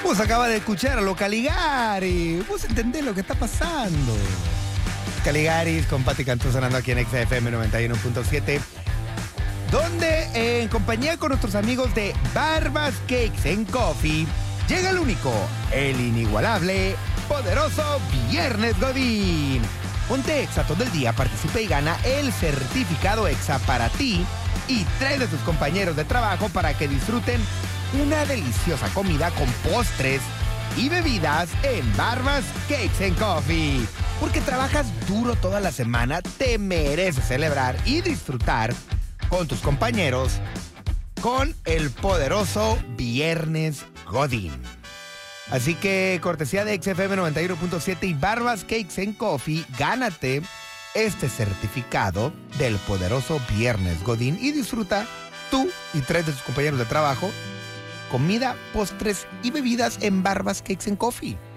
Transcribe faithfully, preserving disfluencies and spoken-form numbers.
Vos acabas de escuchar a los Caligaris. Vos entendés lo que está pasando. Caligaris con Pati Cantú sonando aquí en X F M noventa y uno punto siete. Donde, eh, en compañía con nuestros amigos de Barbas Cakes and Coffee, llega el único, el inigualable, poderoso Viernes Godín. Ponte Exa todo el día, participa y gana el certificado Exa para ti y tres de tus compañeros de trabajo para que disfruten una deliciosa comida con postres y bebidas en Barbas Cakes and Coffee. Porque trabajas duro toda la semana, te mereces celebrar y disfrutar con tus compañeros con el poderoso Viernes Godín. Así que, cortesía de X F M noventa y uno punto siete y Barbas Cakes and Coffee, gánate este certificado del poderoso Viernes Godín y disfruta tú y tres de tus compañeros de trabajo comida, postres y bebidas en Barbas Cakes and Coffee.